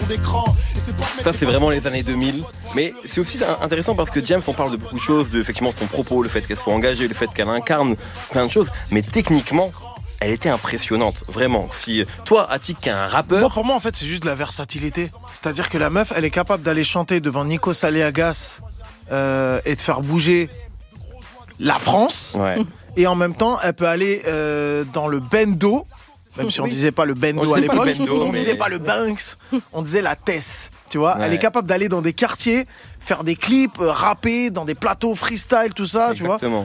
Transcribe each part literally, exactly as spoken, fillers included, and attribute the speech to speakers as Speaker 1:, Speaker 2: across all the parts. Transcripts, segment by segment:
Speaker 1: d'écran.
Speaker 2: Ça, c'est vraiment les années deux mille. Mais c'est aussi intéressant parce que Diams, on parle de beaucoup de choses, de effectivement son propos, le fait qu'elle soit engagée, le fait qu'elle incarne plein de choses. Mais techniquement, elle était impressionnante, vraiment. Si toi, Attic, qui est un rappeur...
Speaker 3: Moi, pour moi, en fait, c'est juste de la versatilité. C'est-à-dire que la meuf, elle est capable d'aller chanter devant Nikos Aliagas euh, et de faire bouger la France.
Speaker 2: Ouais.
Speaker 3: Et en même temps, elle peut aller euh, dans le bendo, même si on
Speaker 2: Oui.
Speaker 3: disait pas le bendo
Speaker 2: On
Speaker 3: à
Speaker 2: disait pas
Speaker 3: l'époque,
Speaker 2: le bendo,
Speaker 3: on
Speaker 2: mais-
Speaker 3: disait pas le Banks, on disait la Tess. Tu vois,
Speaker 2: Ouais.
Speaker 3: elle est capable d'aller dans des quartiers, faire des clips, euh, rapper, dans des plateaux freestyle, tout ça, tu vois.
Speaker 2: Exactement.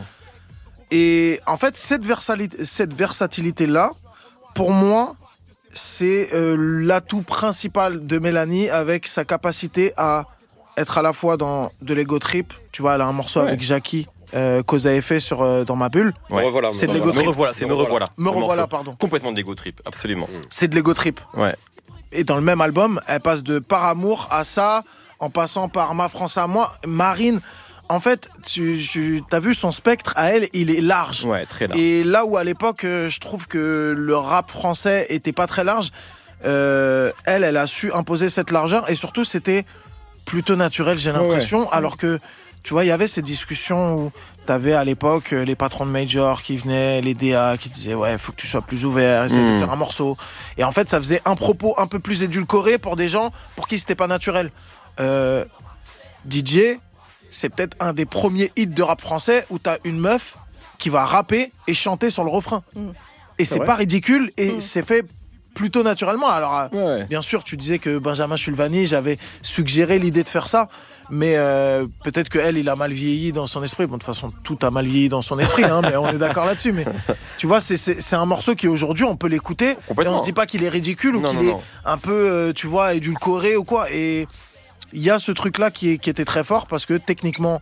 Speaker 3: Et en fait, cette, versali- cette versatilité-là, pour moi, c'est euh, l'atout principal de Mélanie avec sa capacité à être à la fois dans de l'ego trip. Tu vois, elle a un morceau
Speaker 2: Ouais.
Speaker 3: avec Jackie, euh, cause à effet sur, euh, dans ma bulle.
Speaker 2: Ouais.
Speaker 4: Me revoilà,
Speaker 3: C'est de
Speaker 4: me
Speaker 3: l'ego
Speaker 2: Me
Speaker 3: trip.
Speaker 2: revoilà, c'est Me revoilà.
Speaker 3: Me
Speaker 2: le
Speaker 3: revoilà,
Speaker 2: morceau.
Speaker 3: pardon.
Speaker 2: Complètement de l'ego trip, absolument.
Speaker 3: C'est de l'ego trip.
Speaker 2: Ouais.
Speaker 3: Et dans le même album, elle passe de Par amour à ça, en passant par Ma France à moi, Marine. En fait, tu, tu as vu son spectre à elle, il est large.
Speaker 2: Ouais, très large.
Speaker 3: Et là où à l'époque, euh, je trouve que le rap français était pas très large, euh, elle, elle a su imposer cette largeur et surtout c'était plutôt naturel, j'ai l'impression. Alors que, tu vois, il y avait ces discussions où t'avais à l'époque euh, les patrons de major qui venaient, les D A qui disaient ouais, faut que tu sois plus ouvert, essaye
Speaker 2: Mm.
Speaker 3: de faire un morceau. Et en fait, ça faisait un propos un peu plus édulcoré pour des gens pour qui c'était pas naturel. Euh, D J, c'est peut-être un des premiers hits de rap français où t'as une meuf qui va rapper et chanter sur le refrain.
Speaker 5: Mm.
Speaker 3: Et c'est
Speaker 2: vrai
Speaker 3: pas ridicule et
Speaker 5: Mm.
Speaker 3: c'est fait plutôt naturellement. Alors, euh,
Speaker 2: Ouais.
Speaker 3: bien sûr, tu disais que Benjamin Chulvani, j'avais suggéré l'idée de faire ça, mais euh, peut-être que elle, il a mal vieilli dans son esprit. Bon, de toute façon, tout a mal vieilli dans son esprit, hein, mais on est d'accord là-dessus. Mais tu vois, c'est, c'est, c'est un morceau qui aujourd'hui, on peut l'écouter et
Speaker 2: Complètement.
Speaker 3: on se dit pas qu'il est ridicule ou
Speaker 2: Non,
Speaker 3: qu'il
Speaker 2: non,
Speaker 3: est
Speaker 2: non.
Speaker 3: un peu, euh, tu vois, édulcoré ou quoi. Et il y a ce truc-là qui, est, qui était très fort parce que techniquement,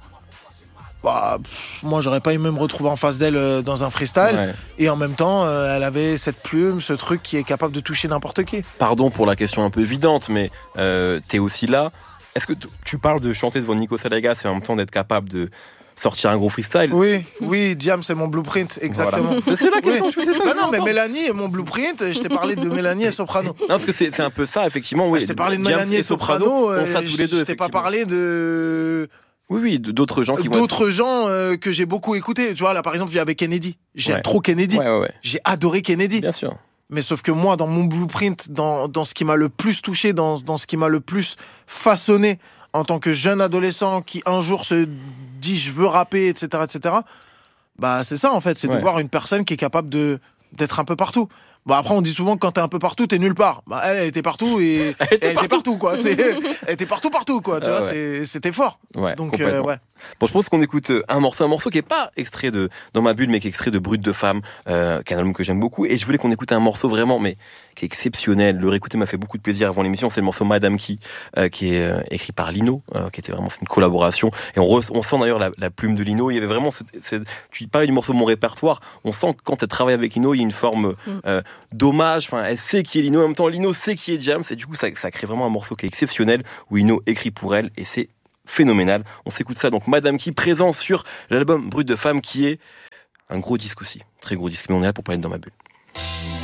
Speaker 3: bah, pff, moi, j'aurais pas aimé me retrouver en face d'elle euh, dans un freestyle.
Speaker 2: Ouais.
Speaker 3: Et en même temps, euh, elle avait cette plume, ce truc qui est capable de toucher n'importe qui.
Speaker 2: Pardon pour la question un peu évidente, mais euh, t'es aussi là. Est-ce que t- tu parles de chanter devant Nikos Aliagas et en même temps d'être capable de sortir un gros freestyle?
Speaker 3: Oui, oui, Diam, c'est mon blueprint, exactement.
Speaker 2: Voilà. C'est, c'est la question,
Speaker 3: Oui.
Speaker 2: je sais ça.
Speaker 3: Bah
Speaker 2: je
Speaker 3: non, mais
Speaker 2: l'entends.
Speaker 3: Mélanie est mon blueprint. Je t'ai parlé de Mélanie et Soprano.
Speaker 2: Non, parce que c'est, c'est un peu ça, effectivement. Oui,
Speaker 3: je t'ai parlé de
Speaker 2: Diams
Speaker 3: Mélanie et Soprano.
Speaker 2: on
Speaker 3: euh,
Speaker 2: ça tous les deux.
Speaker 3: Je t'ai pas
Speaker 2: effectivement.
Speaker 3: parlé de
Speaker 2: Oui, oui, de- d'autres gens qui vont
Speaker 3: d'autres gens euh, que j'ai beaucoup écoutés. Tu vois, là, par exemple, il y avait Kennedy. J'aime
Speaker 2: Ouais.
Speaker 3: trop Kennedy.
Speaker 2: être... Ouais, ouais, ouais.
Speaker 3: J'ai adoré Kennedy.
Speaker 2: Bien sûr.
Speaker 3: Mais sauf que moi, dans mon blueprint, dans, dans ce qui m'a le plus touché, dans, dans ce qui m'a le plus façonné en tant que jeune adolescent qui un jour se dit je veux rapper, et cetera, et cetera. Bah c'est ça en fait, c'est
Speaker 2: Ouais.
Speaker 3: de voir une personne qui est capable de d'être un peu partout. Bah après on dit souvent que quand t'es un peu partout, t'es nulle part. Bah elle, elle était partout et
Speaker 2: Elle était
Speaker 3: elle était partout quoi. C'est- Elle était partout partout quoi. Tu
Speaker 2: Ah
Speaker 3: vois,
Speaker 2: ouais.
Speaker 3: c'est- c'était fort.
Speaker 2: Ouais,
Speaker 3: Donc euh,
Speaker 2: complètement.
Speaker 3: ouais.
Speaker 2: Bon, je pense qu'on écoute euh, un morceau, un morceau qui est pas extrait de Dans ma bulle, mais qui est extrait de Brut de femme, euh, qui est un album que j'aime beaucoup. Et je voulais qu'on écoute un morceau vraiment, mais qui est exceptionnel. Le réécouter m'a fait beaucoup de plaisir avant l'émission. C'est le morceau Madame qui, euh, qui est euh, écrit par Lino, euh, qui était vraiment c'est une collaboration. Et on, re- on sent d'ailleurs la, la plume de Lino. Il y avait vraiment, ce, ce- tu parlais du morceau Mon répertoire. On sent que quand elle travaille avec Lino, il y a une forme euh, d'hommage. Enfin, elle sait qui est Lino. En même temps, Lino sait qui est Diams. Et du coup, ça, ça crée vraiment un morceau qui est exceptionnel où Lino écrit pour elle. Et c'est phénoménal. On s'écoute ça. Donc, Madame qui, présent sur l'album Brut de femme, qui est un gros disque aussi. Très gros disque. Mais on est là pour parler de Dans ma bulle.